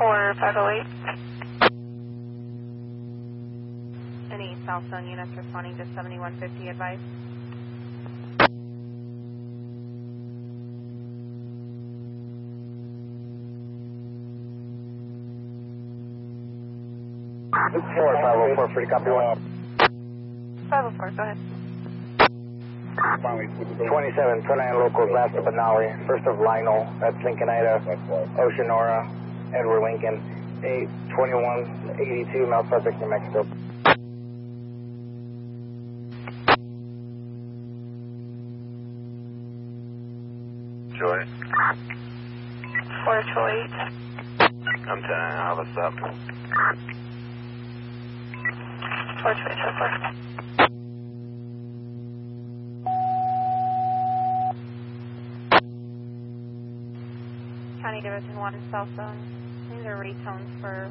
4508. Any South Zone units responding to 7150 advice? This is 504, free copy 1. 504, go ahead. 2729 locals, last of Benali, first of Lionel, that's Lincoln Ida, Oceanora, Edward Lincoln, 82182, Mount Sussex, New Mexico. Joy. 4208. I'm 10, I'll have a stop. 4284. County Division 1 South Zone. These are retones for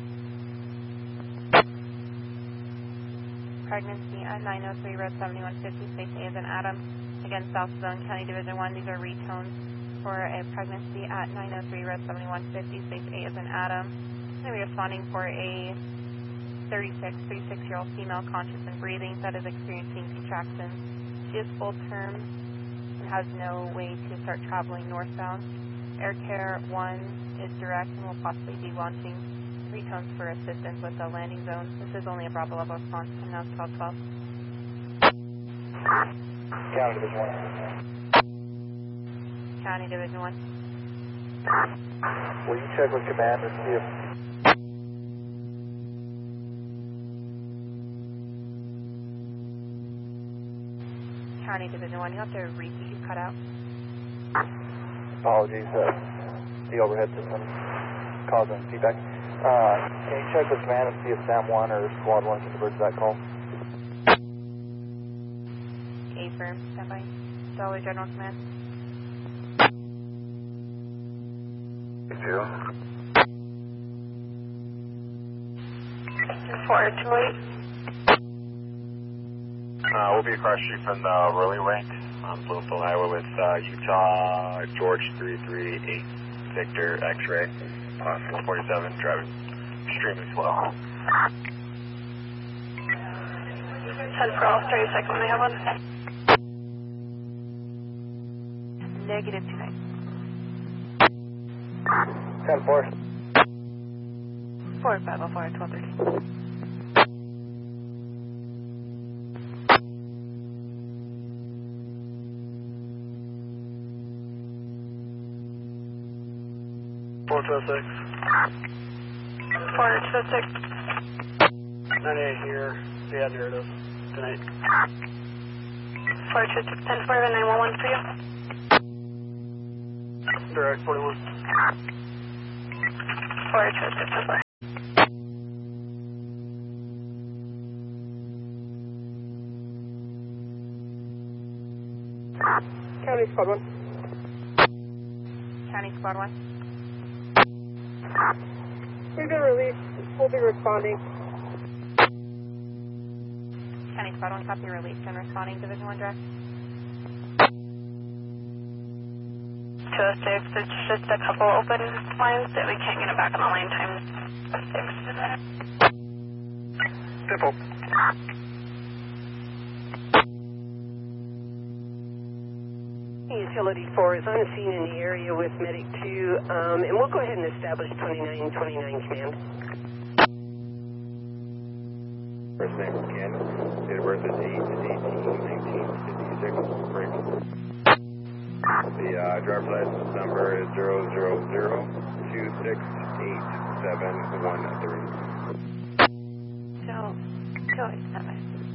pregnancy at 903 Red 7150, space A as in Adam. Again, South Zone, County Division 1, these are retones for a pregnancy at 903 Red 7150, space A as in Adam. And we're responding for a 36-year-old female conscious and breathing that is experiencing contractions. She is full term and has no way to start traveling northbound. Air Care 1 is direct and will possibly be launching retones for assistance with the landing zone. This is only a Bravo level response, and now 1212. County Division 1. County Division 1. Will you check with command and see if... County Division 1, you have to repeat, you cut out. Apologies, the overhead system causing feedback. Can you check with command and see if SAM 1 or Squad 1 can diverge that call? A firm, stand by. Dollar General Command. 2. 4208. We'll be across the street from the Rolling Rank on Bloomfield Highway with Utah George 338 Victor X-ray, 447, driving extremely slow. 10 for all, 32nd when they have one. Negative 29. 10-4. 4504 at 1230. Four two six. 4206. 98 here. Yeah, there it is. Tonight. 4206, 10 for 911 for you. Direct 41. 4206, so far. County Squad 1. County Squad 1. We've been released. We'll be responding. County Squad 1, copy released and responding. Division 1 direct. 206, there's just a couple open lines that we can't get it back on the line time. 6. Simple. Utility 4 is on the scene in the area with Medic 2, and we'll go ahead and establish 2929 command. First name again. Date of birth is 8/18/1956. Break. The driver's license number is 000268713. So, go ahead, stand by.